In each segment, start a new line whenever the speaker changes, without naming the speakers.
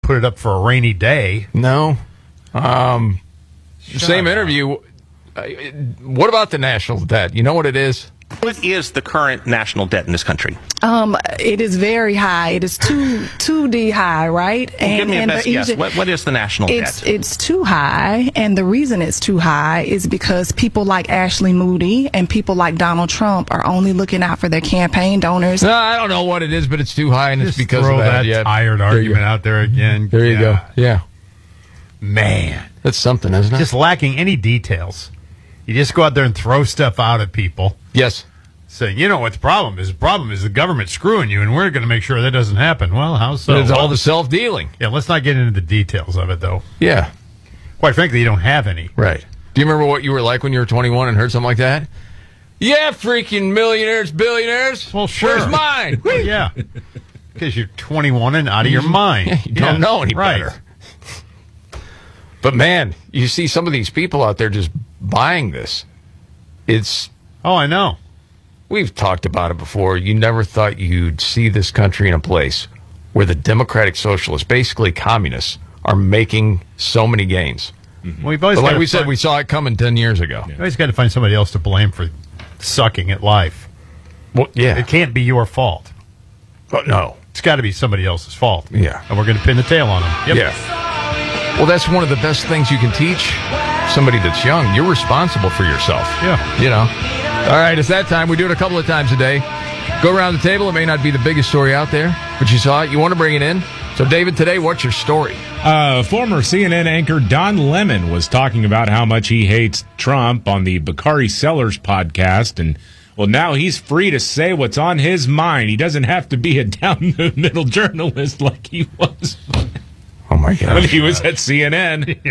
put it up for a rainy day.
No. Same interview. What about the national debt? You know what it is?
What is the current national debt in this country?
It is very high. It is too D high, right?
Well, give me a best guess. What is the national debt?
It's too high, and the reason it's too high is because people like Ashley Moody and people like Donald Trump are only looking out for their campaign donors.
No, I don't know what it is, but it's too high, and it's because
throw
of that.
Tired argument out there again.
There you go. Yeah.
Man.
That's something, isn't it?
Just lacking any details. You just go out there and throw stuff out at people.
Yes.
Saying, you know what the problem is? The problem is the government screwing you, and we're going to make sure that doesn't happen. Well, how so?
It's all the self-dealing.
Yeah, let's not get into the details of it, though.
Yeah.
Quite frankly, you don't have any.
Right. Do you remember what you were like when you were 21 and heard something like that? Yeah, freaking millionaires, billionaires.
Well, sure.
Where's mine?
Well, yeah. Because you're 21 and out of your mind.
Yeah, you don't know any better. But, man, you see some of these people out there just buying this.
Oh, I know.
We've talked about it before. You never thought you'd see this country in a place where the democratic socialists, basically communists, are making so many gains.
Mm-hmm. Well, but
like we said, we saw it coming 10 years ago.
You always got to find somebody else to blame for sucking at life.
Well, yeah.
It can't be your fault.
Oh, no.
It's got to be somebody else's fault.
Yeah.
And we're going to pin the tail on them. Yep.
Yeah. Well, that's one of the best things you can teach somebody that's young. You're responsible for yourself.
Yeah.
You know. All right, it's that time. We do it a couple of times a day. Go around the table. It may not be the biggest story out there, but you saw it. You want to bring it in. So, David, today, what's your story?
Former CNN anchor Don Lemon was talking about how much he hates Trump on the Bakari Sellers podcast. And, well, now he's free to say what's on his mind. He doesn't have to be a down-the-middle journalist like he was.
Oh, my God.
When he was at CNN.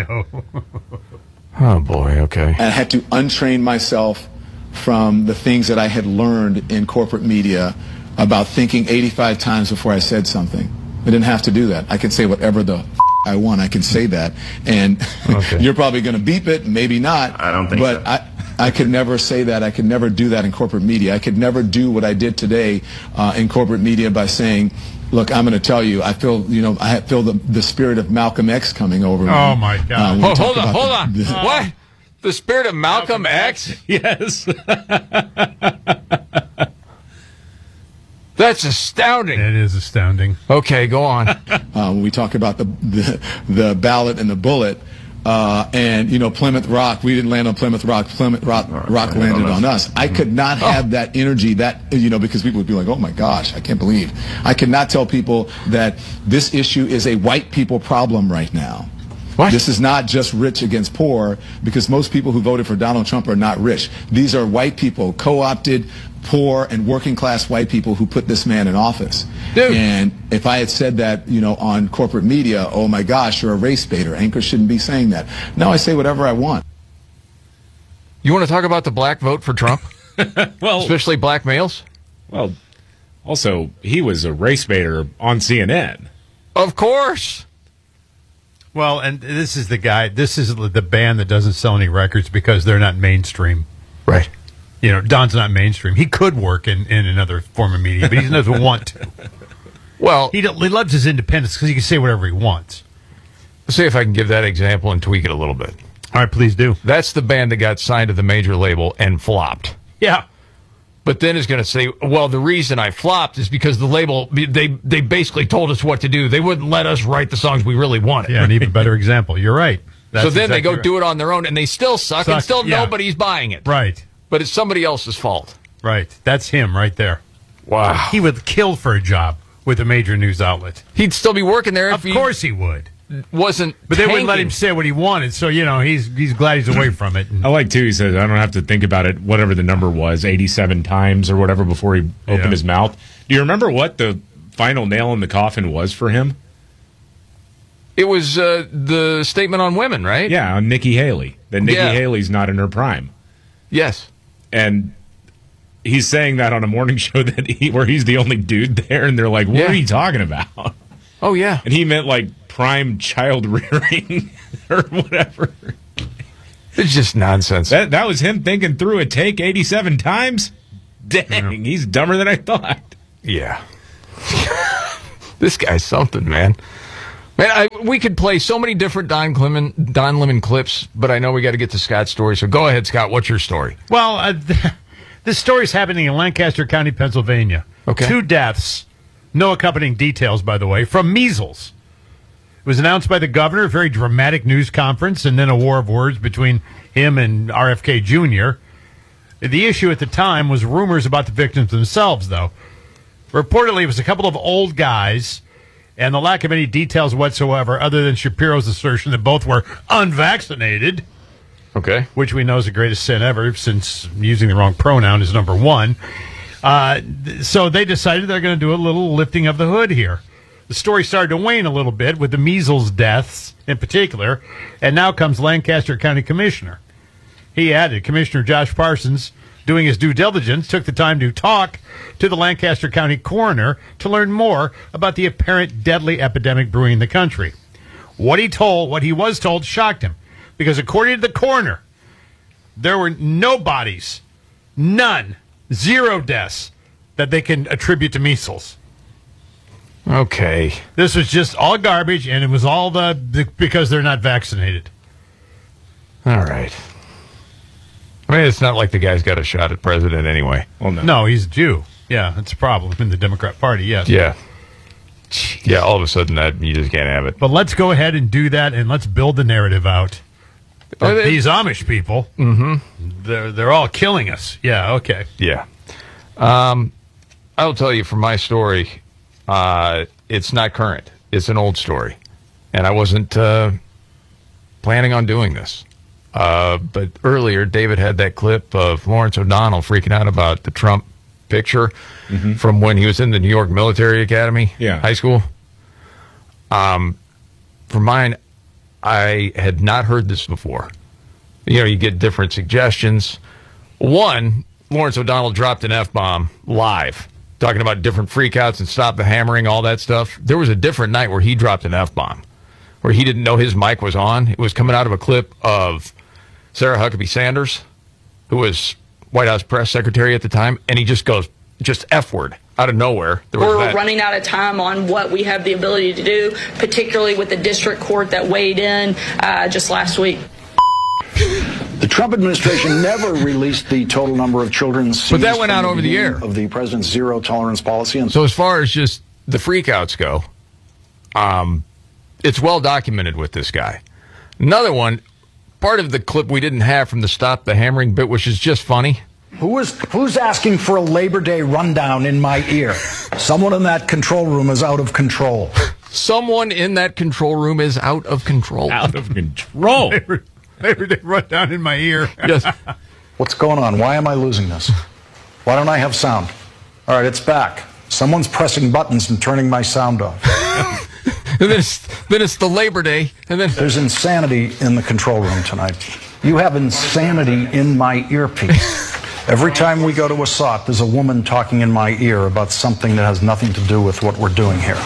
Oh, boy, okay.
I had to untrain myself from the things that I had learned in corporate media about thinking 85 times before I said something. I didn't have to do that. I could say whatever the I want. I can say that. And you're probably going to beep it, maybe not.
I don't think
so. But I could never say that. I could never do that in corporate media. I could never do what I did today in corporate media by saying, look, I'm going to tell you, I feel the spirit of Malcolm X coming over me.
Oh, my God.
Hold on. What? The spirit of Malcolm X?
Yes.
That's astounding.
It is astounding.
Okay, go on.
When we talk about the ballot and the bullet, and, Plymouth Rock, we didn't land on Plymouth Rock. Plymouth Rock landed on us. I could not have that energy, because people would be like, oh, my gosh, I can't believe. I could not tell people that this issue is a white people problem right now.
What?
This is not just rich against poor, because most people who voted for Donald Trump are not rich. These are white people, co-opted, poor, and working-class white people who put this man in office.
Dude.
And if I had said that, on corporate media, oh, my gosh, you're a race baiter. Anchors shouldn't be saying that. Now I say whatever I want.
You want to talk about the black vote for Trump?
Well,
especially black males?
Well, also, he was a race baiter on CNN.
Of course.
Well, and this is the band that doesn't sell any records because they're not mainstream.
Right.
Don's not mainstream. He could work in another form of media, but he doesn't want to.
Well,
he loves his independence because he can say whatever he wants.
Let's see if I can give that example and tweak it a little bit.
All right, please do.
That's the band that got signed to the major label and flopped.
Yeah.
But then is going to say, well, the reason I flopped is because the label, they basically told us what to do. They wouldn't let us write the songs we really wanted.
Yeah, an even better example. You're right.
So then they go do it on their own, and they still suck, and still nobody's buying it.
Right.
But it's somebody else's fault.
Right. That's him right there.
Wow.
He would kill for a job with a major news outlet.
He'd still be working there if
Of course he would.
Wasn't
But they wouldn't let him say what he wanted, so, he's glad he's away from it.
I like, too, he says, I don't have to think about it, whatever the number was, 87 times or whatever before he opened his mouth. Do you remember what the final nail in the coffin was for him?
It was the statement on women, right?
Yeah, on Nikki Haley. That Nikki Haley's not in her prime.
Yes.
And he's saying that on a morning show where he's the only dude there, and they're like, what are you talking about?
Oh, yeah.
And he meant, prime child rearing or whatever.
It's just nonsense.
That was him thinking through a take 87 times? Dang, he's dumber than I thought.
Yeah. This guy's something, man. Man, we could play so many different Don Lemon clips, but I know we got to get to Scott's story. So go ahead, Scott. What's your story?
Well, this story's happening in Lancaster County, Pennsylvania.
Okay.
2 deaths, no accompanying details, by the way, from measles. It was announced by the governor, a very dramatic news conference, and then a war of words between him and RFK Jr. The issue at the time was rumors about the victims themselves, though. Reportedly, it was a couple of old guys, and the lack of any details whatsoever other than Shapiro's assertion that both were unvaccinated,
Okay.
which we know is the greatest sin ever, since using the wrong pronoun is number one. So they decided they're going to do a little lifting of the hood here. The story started to wane a little bit with the measles deaths in particular, and now comes Lancaster County Commissioner. He added, Commissioner Josh Parsons, doing his due diligence, took the time to talk to the Lancaster County coroner to learn more about the apparent deadly epidemic brewing in the country. What he was told shocked him, because according to the coroner, there were no bodies, none, 0 deaths that they can attribute to measles.
Okay.
This was just all garbage, and it was all because they're not vaccinated.
All right. I mean, it's not like the guy's got a shot at president anyway.
Well, no.
No, he's a Jew. Yeah, that's a problem in the Democrat Party, yes.
Yeah. Yeah, all of a sudden that you just can't have it.
But let's go ahead and do that, and let's build the narrative out. These Amish people, they're all killing us. Yeah, okay.
Yeah. I'll tell you from my story, it's not current. It's an old story. And I wasn't planning on doing this. But earlier, David had that clip of Lawrence O'Donnell freaking out about the Trump picture from when he was in the New York Military Academy, high school. For mine, I had not heard this before. You know, you get different suggestions. One, Lawrence O'Donnell dropped an F-bomb live, talking about different freakouts and stop the hammering, all that stuff. There was a different night where he dropped an F-bomb, where he didn't know his mic was on. It was coming out of a clip of Sarah Huckabee Sanders, who was White House press secretary at the time, and he just goes, just F-word out of nowhere.
We're running out of time on what we have the ability to do, particularly with the district court that weighed in just last week.
The Trump administration never released the total number of children seized
but that went out over the air
of the president's zero tolerance policy. And
so as far as just the freakouts go, it's well documented with this guy. Another one, part of the clip we didn't have from the stop the hammering bit, which is just funny.
Who's asking for a Labor Day rundown in my ear? Someone in that control room is out of control.
Someone in that control room is out of control.
Out of control.
Labor Day rundown in my ear.
Yes.
What's going on? Why am I losing this? Why don't I have sound? All right, it's back. Someone's pressing buttons and turning my sound off.
And then it's the Labor Day, and then
there's insanity in the control room tonight. You have insanity in my earpiece. Every time we go to a SOT, there's a woman talking in my ear about something that has nothing to do with what we're doing here.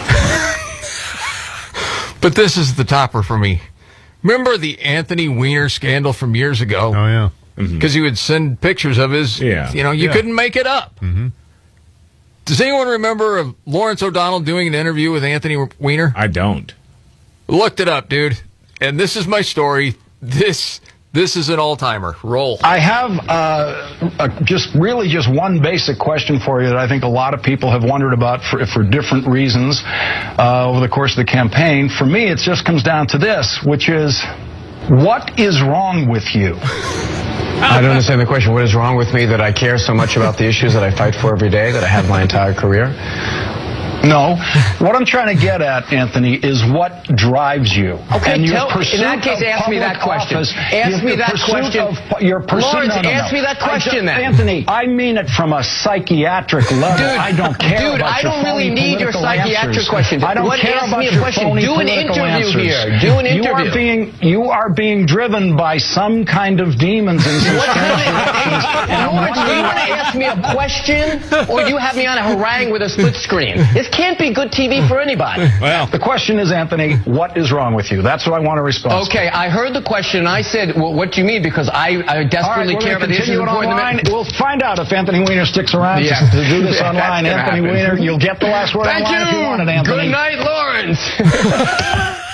But this is the topper for me. Remember the Anthony Weiner scandal from years ago?
Oh, yeah.
Because he would send pictures of his, you couldn't make it up.
Mm-hmm.
Does anyone remember of Lawrence O'Donnell doing an interview with Anthony Weiner?
I don't.
Looked it up, dude. And this is my story. This is an all-timer. Roll.
I have just one basic question for you that I think a lot of people have wondered about for different reasons over the course of the campaign. For me, it just comes down to this, which is, what is wrong with you?
I don't understand the question. What is wrong with me that I care so much about the issues that I fight for every day, that I have my entire career?
No. What I'm trying to get at, Anthony, is what drives you.
Okay, in that case, ask me that question. Ask me that question. Lawrence, ask me that question then.
Anthony, I mean it from a psychiatric level.
Dude,
I don't care about
I don't really need your psychiatric questions.
I don't care about your phony political answers.
Do an interview.
You are being driven by some kind of demons and
Lawrence, do you want to ask me a question, or do you have me on a harangue with a split screen? This can't be good TV for anybody.
Well, the question is, Anthony, what is wrong with you? That's what I want to respond to.
Okay, I heard the question, and I said, well, what do you mean? Because I desperately care about the issues important.
We'll find out if Anthony Weiner sticks around to do this online. Anthony Weiner, you'll get the last word online if you want it, Anthony.
Good night, Lawrence.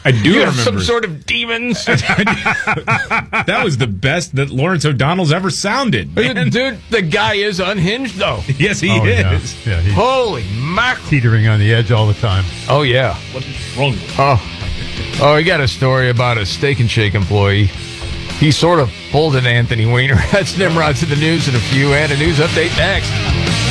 I do
You have
remember.
some sort of demons.
That was the best that Lawrence O'Donnell's ever sounded. Man.
Dude, the guy is unhinged, though.
Yes, he
Oh, yeah.
is.
Yeah, he's
Holy mackerel.
teetering on the edge all the time.
Oh, yeah.
What's wrong with him?
Oh, we got a story about a Steak and Shake employee. He sort of pulled an Anthony Weiner. That's Nimrod's in the news in a few, and a news update next.